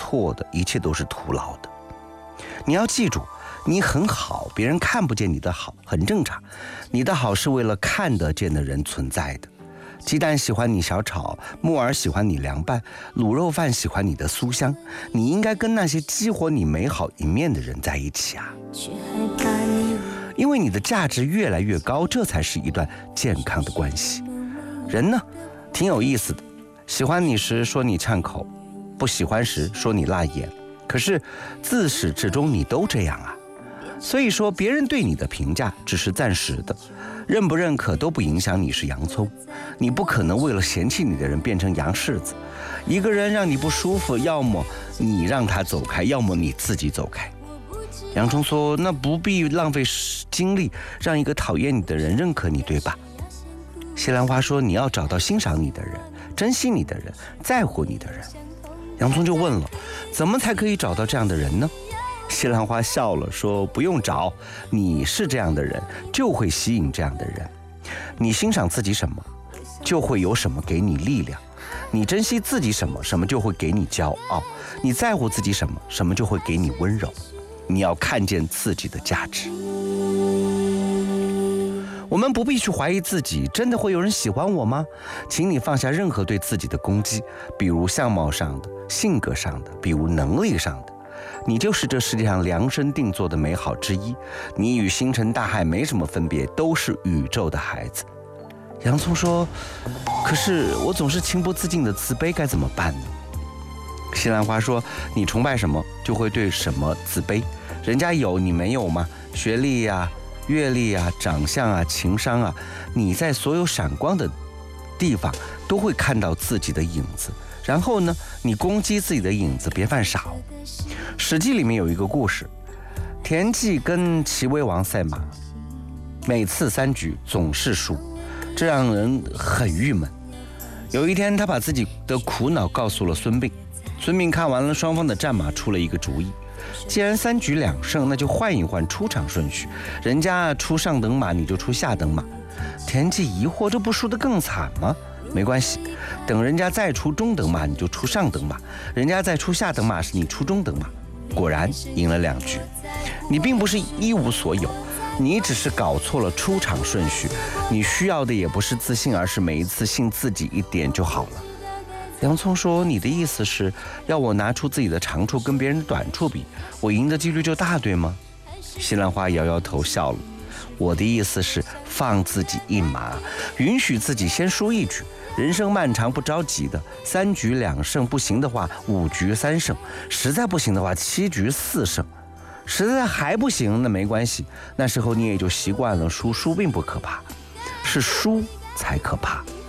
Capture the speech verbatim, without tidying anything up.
错的，一切都是徒劳的。你要记住，你很好，别人看不见你的好，很正常。你的好是为了看得见的人存在的。鸡蛋喜欢你小炒，木耳喜欢你凉拌，卤肉饭喜欢你的酥香。你应该跟那些激活你美好一面的人在一起啊，因为你的价值越来越高，这才是一段健康的关系。人呢，挺有意思的，喜欢你时说你呛口，不喜欢时说你辣眼，可是自始至终你都这样啊。所以说，别人对你的评价只是暂时的，认不认可都不影响你是洋葱。你不可能为了嫌弃你的人变成洋柿子。一个人让你不舒服，要么你让他走开，要么你自己走开。洋葱说，那不必浪费精力让一个讨厌你的人认可你，对吧？西兰花说，你要找到欣赏你的人，珍惜你的人，在乎你的人。洋葱就问了，怎么才可以找到这样的人呢？西兰花笑了，说，不用找，你是这样的人，就会吸引这样的人。你欣赏自己什么，就会有什么给你力量。你珍惜自己什么，什么就会给你骄傲。你在乎自己什么，什么就会给你温柔。你要看见自己的价值。我们不必去怀疑自己，真的会有人喜欢我吗？请你放下任何对自己的攻击，比如相貌上的、性格上的，比如能力上的。你就是这世界上量身定做的美好之一，你与星辰大海没什么分别，都是宇宙的孩子。洋葱说，可是我总是情不自禁的自卑，该怎么办呢？西兰花说，你崇拜什么，就会对什么自卑。人家有，你没有吗？学历啊、阅历啊、长相啊、情商啊，你在所有闪光的地方都会看到自己的影子。然后呢，你攻击自己的影子，别犯傻哦。史记里面有一个故事，田忌跟齐威王赛马，每次三局总是输，这让人很郁闷。有一天，他把自己的苦恼告诉了孙膑。孙膑看完了双方的战马，出了一个主意，既然三局两胜，那就换一换出场顺序，人家出上等马，你就出下等马。田忌疑惑，这不输得更惨吗？没关系，等人家再出中等马，你就出上等马，人家再出下等马时，你出中等马。果然赢了两局。你并不是一无所有，你只是搞错了出场顺序。你需要的也不是自信，而是每一次信自己一点就好了。洋葱说，你的意思是要我拿出自己的长处跟别人的短处比，我赢的几率就大，对吗？西兰花摇摇头笑了，我的意思是放自己一马，允许自己先输一局。人生漫长，不着急的，三局两胜不行的话，五局三胜，实在不行的话，七局四胜。实在还不行，那没关系，那时候你也就习惯了输，输并不可怕，是输才可怕。